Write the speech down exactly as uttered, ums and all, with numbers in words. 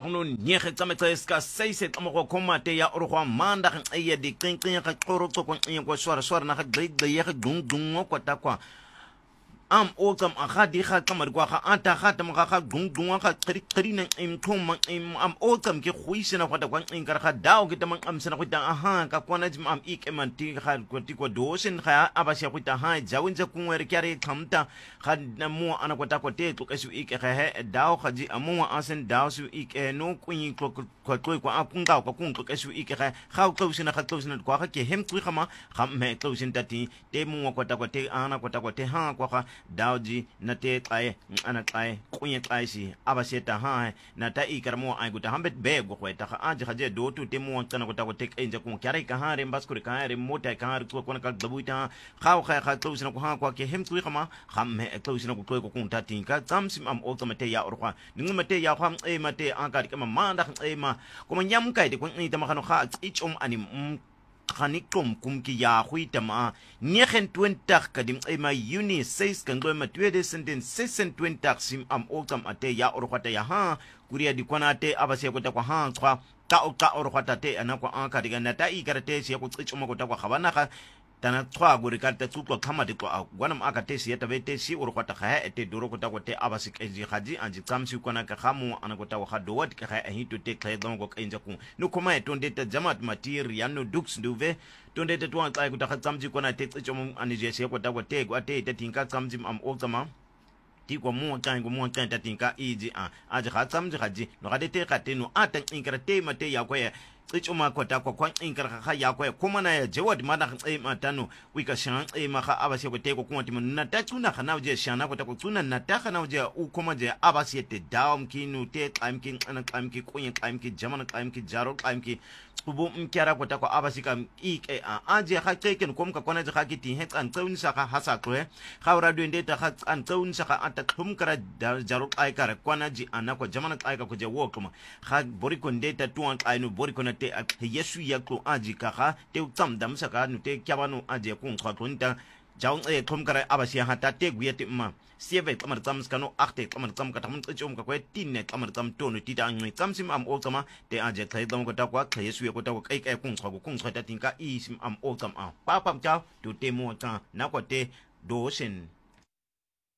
no nyege tsametseska seise tamo koma te ya orwa manda e di kinkin ka koro to kon in ko swara swara na ga de ye ga dung dung ko ta kwa am otam a di ga kamar kwa ga anta ga tam ga ga dung dung ga tri tri na im thom im am otam ke khuisena kwa ta kwa in ka ga dao ke tam am sena kwa ta aha ka kwa na am ik man ti ga ko ti ko dosen ga abasya kwa ta ha jawin za ku wer kyare kamta ga na mo ana kwa ta ko te to ka su ik ga he dao ga ji amu asen dao su ik no kuin ko ko ko kwa akun dao ko kun to ka su ik ga ga ko sena ga to sena kwa ga ke hem tu ga ma ga me to sen ta ti te mo kwa ta ko te ana kwa ta ko te ha kwa Dauji na te kai ana kai kunya kai si abaseta ha na ta ikarmo ai guta hambet be go kweta ha aje haje do tu te mo kana ko ta ko tek enja ko kyare ka ha re mbas ko ka re mota ka ha ko ko ka dabuita khaw kha kha to sina ko ha ko ke hem tu khama kham me to sina ko to ko kun ta tin ka tam sim am automate ya or kwa ningu mate ya kham e mate an ka ka ma nda e ma ko nyam kai de ko ni ta ma khano kha ichom anim Khanikom kum ki ya huita ma negen twintig kadim e ma Juni seis kan go ma tweeduizend sesentwintig sim am okam ate ya orkwata ya ha kuria di kwana ate abase ko ta kwa ha kwa ta o ta orkwata te anakwa anka diga na ta ikarate si ko tsichoma ko ta kwa khabana ka tana twa guri ka ta tsutwa kama de kwa gwanam aka te si ta bete si orkwata kha ete doro ko ta ko te abase ke ji khaji anji kamsi kwana ka khamu anako ta wa dowat ka kha hito te kha don ko enja ku no koma e tonde ta jamat matir yano dux nduve tonde te twa ka ko ta khamji kwana te tsichoma anije si ko ta ko te ko ate te tinka kamji am okama ti ko mo kan ko mo kan ta tinka iji a aje kha kamji khaji no ga de te ka te no atan inkara te mate ya ko ya tsichoma ko ta ko kwan inkara kha ya ko kuma na ya jawad mana e matano wika shan e ma kha abase ko te ko kuma ti na ta tuna khana je shana ko ta ko tuna na ta khana je u kuma je abase te dawm ki nu te qaim ki ana qaim ki kuyin qaim ki jaman qaim ki jaro qaim ki ubu mkyara ko ta ko abase kam ik e a aje kha ke ken kom ka kona je kha ki ti het an tsaun sa kha hasa ko e kha ura do inde ta kha an tsaun sa kha ata kum kara jaro ai kara kwana ji ana ko jaman ai ka ko je wo kuma kha bori ko inde ta tuan ai no bori ko na te yesu ya ko aji ka kha te tsam dam sa ka nu te kyabanu aje kun kha tunta jaung e kum kara abase ha ta te guyete ma sieve kamar tsam skano achte kamar tsam ka tamun tchom ka kwet tinne kamar tsam tonu tita ngui tsam sim am o tsama te aje khai dam ko ta kwa khai yesu ko ta ko kai kai kun kha ko kun kha ta tinka i sim am o tsam a pa pam cha tu te mo cha na ko te do shin